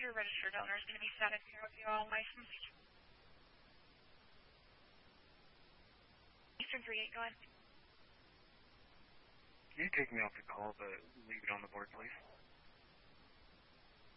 your registered owner is going to be status here with you all licensed. Eastern 38, go ahead. Can you take me off the call, but leave it on the board, please?